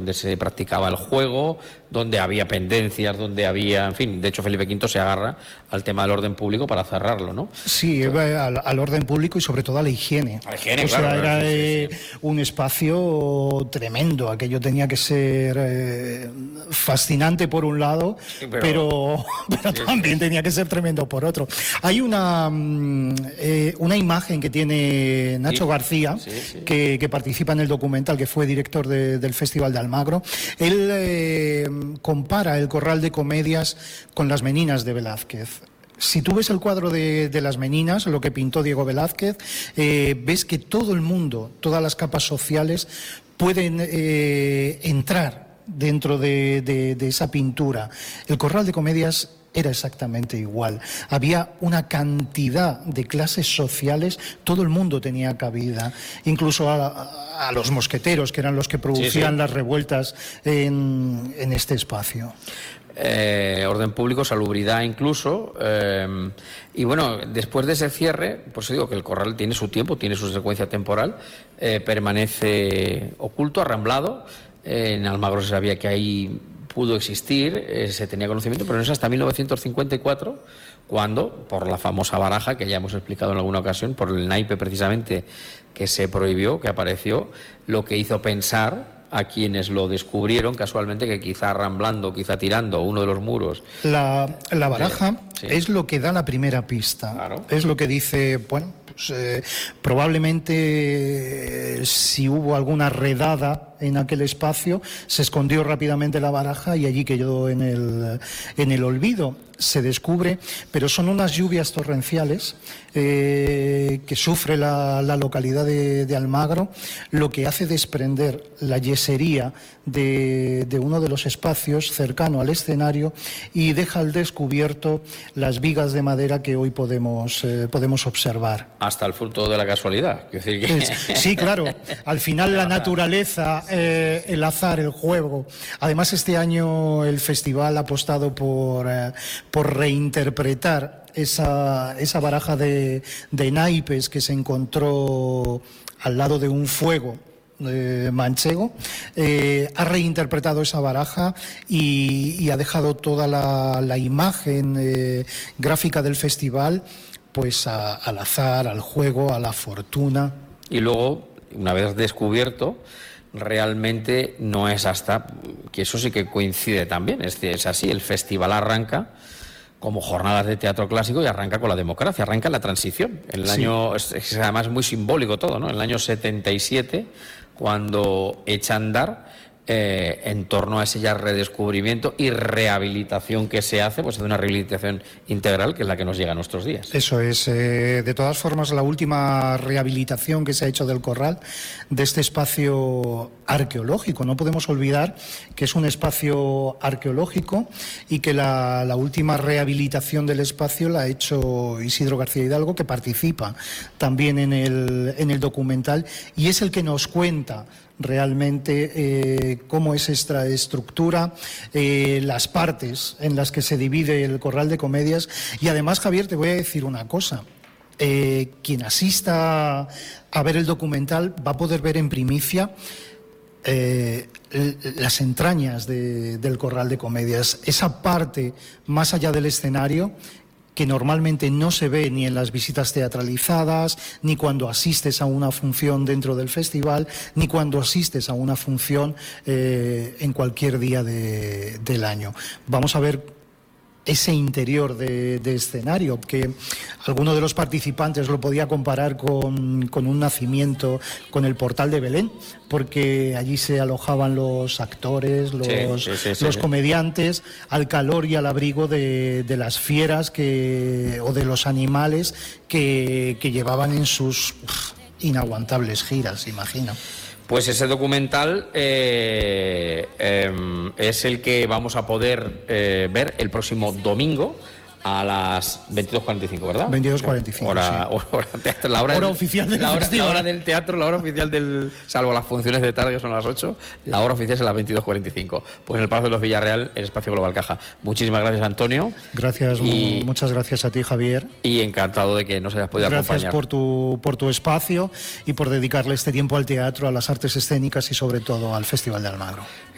donde se practicaba el juego, donde había pendencias, donde había, en fin, de hecho Felipe V se agarra al tema del orden público para cerrarlo, ¿no? Sí, al orden público y sobre todo a la higiene. A la higiene, o sea, claro, era un espacio tremendo, aquello tenía que ser fascinante por un lado, sí, pero también tenía que ser tremendo por otro. Hay una imagen que tiene Nacho García, que participa en el documental, que fue director del Festival de Almagro. Él compara el Corral de Comedias con las Meninas de Velázquez. Si tú ves el cuadro de las Meninas, lo que pintó Diego Velázquez, ves que todo el mundo, todas las capas sociales pueden entrar dentro de esa pintura. El Corral de Comedias era exactamente igual. Había una cantidad de clases sociales, todo el mundo tenía cabida, incluso a los mosqueteros, que eran los que producían las revueltas en este espacio. Orden público, salubridad incluso, y bueno, después de ese cierre, pues digo que el Corral tiene su tiempo, tiene su secuencia temporal, permanece oculto, arramblado. En Almagro se sabía que ahí pudo existir, se tenía conocimiento, pero no es hasta 1954 cuando, por la famosa baraja que ya hemos explicado en alguna ocasión, por el naipe precisamente que se prohibió, que apareció, lo que hizo pensar a quienes lo descubrieron casualmente que quizá arramblando, quizá tirando uno de los muros. La baraja es lo que da la primera pista. Claro. Es lo que dice, bueno, pues, probablemente si hubo alguna redada en aquel espacio, se escondió rápidamente la baraja y allí quedó en el olvido. Se descubre, pero son unas lluvias torrenciales que sufre la localidad de Almagro, lo que hace desprender la yesería de uno de los espacios cercano al escenario y deja al descubierto las vigas de madera que hoy podemos observar. Hasta el fruto de la casualidad. Es decir que... Sí, claro. Al final la naturaleza, el azar, el juego. Además, este año el festival ha apostado por reinterpretar esa baraja de naipes que se encontró al lado de un fuego manchego. Ha reinterpretado esa baraja y ha dejado toda la imagen gráfica del festival pues al azar, al juego, a la fortuna. Y luego, una vez descubierto, realmente no es hasta que eso sí que coincide también, es así, el festival arranca como jornadas de teatro clásico y arranca con la democracia, arranca la transición. El año, es además muy simbólico todo, ¿no? El año 77, cuando echa a andar en torno a ese ya redescubrimiento y rehabilitación que se hace, pues de una rehabilitación integral que es la que nos llega a nuestros días. Eso es. De todas formas, la última rehabilitación que se ha hecho del Corral, de este espacio arqueológico, no podemos olvidar que es un espacio arqueológico y que la última rehabilitación del espacio la ha hecho Isidro García Hidalgo, que participa también en el documental y es el que nos cuenta realmente cómo es esta estructura, las partes en las que se divide el Corral de Comedias. Y además, Javier, te voy a decir una cosa. Quien asista a ver el documental va a poder ver en primicia las entrañas del Corral de Comedias, esa parte más allá del escenario que normalmente no se ve ni en las visitas teatralizadas, ni cuando asistes a una función dentro del festival, ni cuando asistes a una función en cualquier día del año. Vamos a ver ese interior de escenario, que alguno de los participantes lo podía comparar con un nacimiento, con el portal de Belén, porque allí se alojaban los actores, los comediantes, al calor y al abrigo de las fieras o de los animales que llevaban en sus inaguantables giras, imagino. Pues ese documental es el que vamos a poder ver el próximo domingo a las 22:45, ¿verdad? 22:45, la hora oficial del festival. La hora del teatro, la hora oficial salvo las funciones de tarde que son las 8, la hora oficial es a las 22:45. Pues en el Palacio de los Villarreal, el Espacio Global Caja. Muchísimas gracias, Antonio. Gracias, muchas gracias a ti, Javier. Y encantado de que nos hayas podido acompañar. Gracias por tu espacio y por dedicarle este tiempo al teatro, a las artes escénicas y sobre todo al Festival de Almagro.